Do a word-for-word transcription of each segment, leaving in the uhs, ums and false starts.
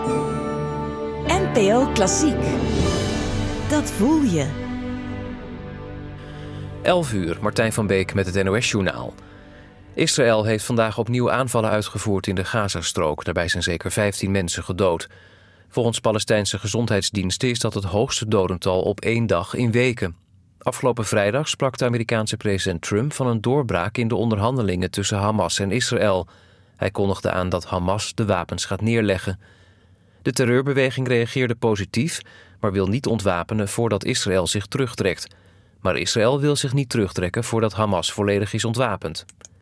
N P O Klassiek. Dat voel je. elf uur, Martijn van Beek met het N O S-journaal. Israël heeft vandaag opnieuw aanvallen uitgevoerd in de Gazastrook. Daarbij zijn zeker vijftien mensen gedood. Volgens Palestijnse gezondheidsdiensten is dat het hoogste dodental op één dag in weken. Afgelopen vrijdag sprak de Amerikaanse president Trump van een doorbraak in de onderhandelingen tussen Hamas en Israël. Hij kondigde aan dat Hamas de wapens gaat neerleggen. De terreurbeweging reageerde positief, maar wil niet ontwapenen voordat Israël zich terugtrekt. Maar Israël wil zich niet terugtrekken voordat Hamas volledig is ontwapend.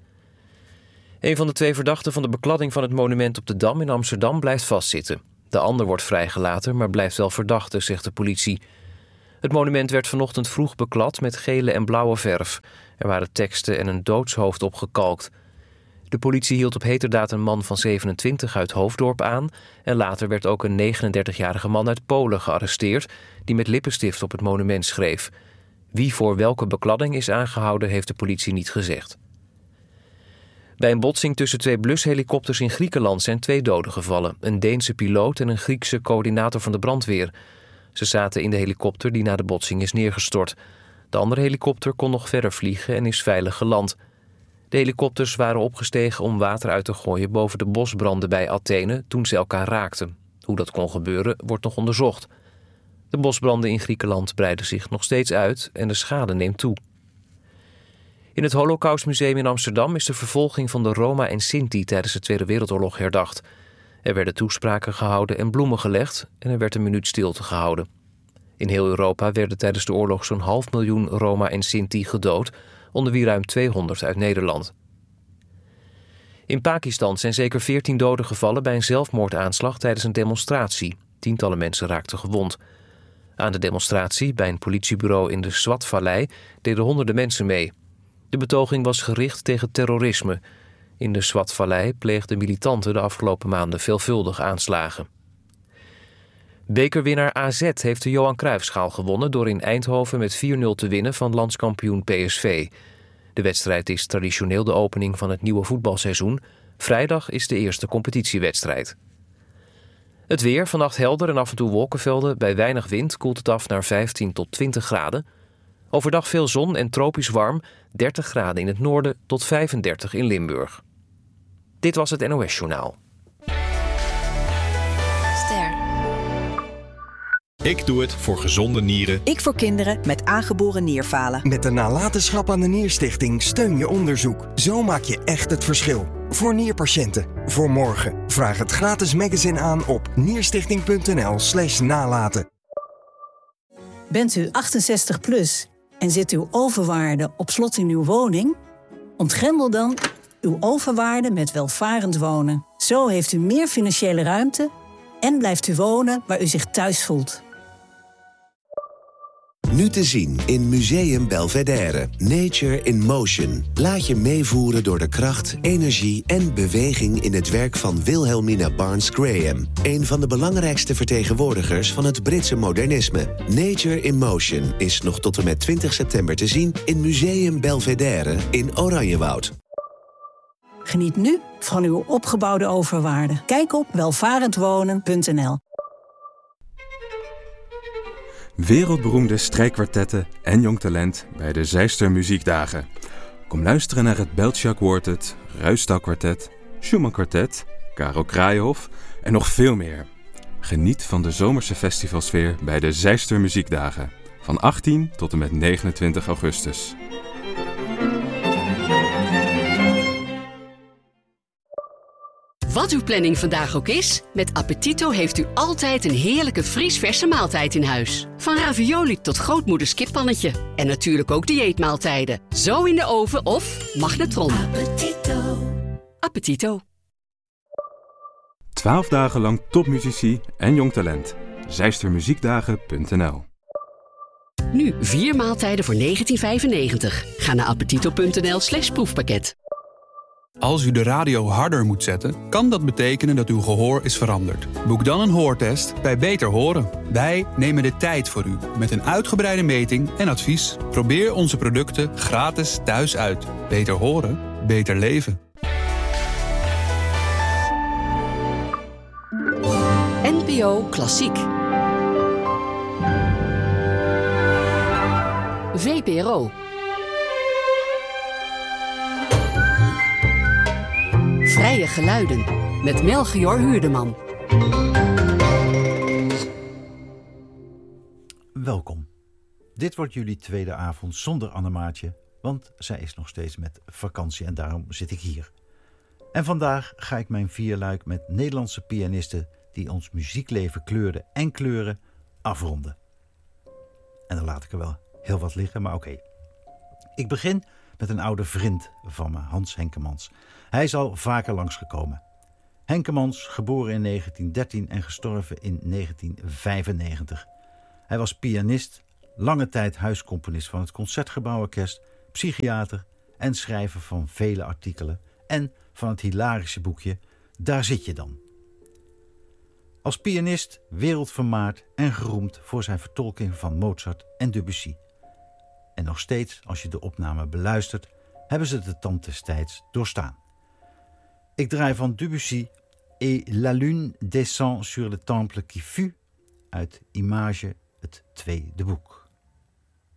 Een van de twee verdachten van de bekladding van het monument op de Dam in Amsterdam blijft vastzitten. De ander wordt vrijgelaten, maar blijft wel verdachte, zegt de politie. Het monument werd vanochtend vroeg beklad met gele en blauwe verf. Er waren teksten en een doodshoofd opgekalkt. De politie hield op heterdaad een man van zevenentwintig uit Hoofddorp aan en later werd ook een negenendertigjarige man uit Polen gearresteerd die met lippenstift op het monument schreef. Wie voor welke bekladding is aangehouden heeft de politie niet gezegd. Bij een botsing tussen twee blushelikopters in Griekenland zijn twee doden gevallen. Een Deense piloot en een Griekse coördinator van de brandweer. Ze zaten in de helikopter die na de botsing is neergestort. De andere helikopter kon nog verder vliegen en is veilig geland. De helikopters waren opgestegen om water uit te gooien boven de bosbranden bij Athene toen ze elkaar raakten. Hoe dat kon gebeuren wordt nog onderzocht. De bosbranden in Griekenland breiden zich nog steeds uit en de schade neemt toe. In het Holocaustmuseum in Amsterdam is de vervolging van de Roma en Sinti tijdens de Tweede Wereldoorlog herdacht. Er werden toespraken gehouden en bloemen gelegd en er werd een minuut stilte gehouden. In heel Europa werden tijdens de oorlog zo'n half miljoen Roma en Sinti gedood, onder wie ruim tweehonderd uit Nederland. In Pakistan zijn zeker veertien doden gevallen bij een zelfmoordaanslag tijdens een demonstratie. Tientallen mensen raakten gewond. Aan de demonstratie bij een politiebureau in de Swat-vallei deden honderden mensen mee. De betoging was gericht tegen terrorisme. In de Swat-vallei pleegden militanten de afgelopen maanden veelvuldig aanslagen. Bekerwinnaar A Z heeft de Johan Cruijffschaal gewonnen door in Eindhoven met vier nul te winnen van landskampioen P S V. De wedstrijd is traditioneel de opening van het nieuwe voetbalseizoen. Vrijdag is de eerste competitiewedstrijd. Het weer, vannacht helder en af en toe wolkenvelden. Bij weinig wind koelt het af naar vijftien tot twintig graden. Overdag veel zon en tropisch warm, dertig graden in het noorden tot vijfendertig in Limburg. Dit was het N O S-journaal. Ster. Ik doe het voor gezonde nieren. Ik voor kinderen met aangeboren nierfalen. Met de nalatenschap aan de Nierstichting steun je onderzoek. Zo maak je echt het verschil. Voor nierpatiënten. Voor morgen. Vraag het gratis magazine aan op nierstichting.nl slash nalaten. Bent u achtenzestig plus en zit uw overwaarde op slot in uw woning? Ontgrendel dan uw overwaarde met welvarend wonen. Zo heeft u meer financiële ruimte en blijft u wonen waar u zich thuis voelt. Nu te zien in Museum Belvedere. Nature in Motion. Laat je meevoeren door de kracht, energie en beweging in het werk van Wilhelmina Barnes Graham. Een van de belangrijkste vertegenwoordigers van het Britse modernisme. Nature in Motion is nog tot en met twintig september te zien in Museum Belvedere in Oranjewoud. Geniet nu van uw opgebouwde overwaarde. Kijk op welvarendwonen punt n l. Wereldberoemde strijkkwartetten en jong talent bij de Zijster Muziekdagen. Kom luisteren naar het Beltschak Quartet, Ruisdael Kwartet, Schumann Kwartet, Karel Kraaienhof en nog veel meer. Geniet van de zomerse festivalsfeer bij de Zijster Muziekdagen. Van achttien tot en met negenentwintig augustus. Wat uw planning vandaag ook is, met Appetito heeft u altijd een heerlijke vriesverse maaltijd in huis. Van ravioli tot grootmoeders kippannetje. En natuurlijk ook dieetmaaltijden. Zo in de oven of magnetron. Appetito. Appetito. Twaalf dagen lang topmuzici en jong talent. zijstermuziekdagen punt n l. Nu vier maaltijden voor negentien vijfennegentig. Ga naar appetito punt n l slash proefpakket. Als u de radio harder moet zetten, kan dat betekenen dat uw gehoor is veranderd. Boek dan een hoortest bij Beter Horen. Wij nemen de tijd voor u met een uitgebreide meting en advies. Probeer onze producten gratis thuis uit. Beter horen, beter leven. N N P O Klassiek. V P R O. Vrije geluiden met Melchior Huurdeman. Welkom. Dit wordt jullie tweede avond zonder Annemaatje, want zij is nog steeds met vakantie en daarom zit ik hier. En vandaag ga ik mijn vierluik met Nederlandse pianisten die ons muziekleven kleurden en kleuren afronden. En dan laat ik er wel heel wat liggen, maar oké. Okay. Ik begin met een oude vriend van me, Hans Henkemans. Hij is al vaker langsgekomen. Henkemans, geboren in negentien dertien en gestorven in negentien vijfennegentig. Hij was pianist, lange tijd huiscomponist van het Concertgebouworkest, psychiater en schrijver van vele artikelen en van het hilarische boekje Daar zit je dan. Als pianist wereldvermaard en geroemd voor zijn vertolking van Mozart en Debussy. En nog steeds, als je de opname beluistert, hebben ze de tand destijds doorstaan. Ik draai van Debussy Et la lune descend sur le temple qui fut uit Image, het tweede boek.